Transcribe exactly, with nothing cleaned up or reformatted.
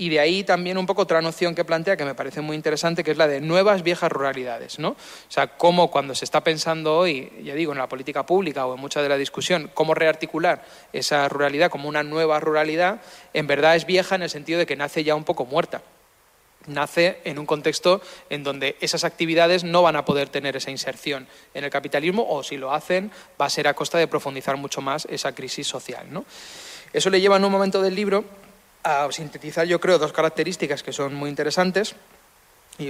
Y de ahí también un poco otra noción que plantea que me parece muy interesante, que es la de nuevas viejas ruralidades, ¿no? O sea, cómo cuando se está pensando hoy, ya digo, en la política pública o en mucha de la discusión, cómo rearticular esa ruralidad como una nueva ruralidad, en verdad es vieja en el sentido de que nace ya un poco muerta. Nace en un contexto en donde esas actividades no van a poder tener esa inserción en el capitalismo, o si lo hacen va a ser a costa de profundizar mucho más esa crisis social, ¿no? Eso le lleva en un momento del libro a sintetizar, yo creo, dos características que son muy interesantes.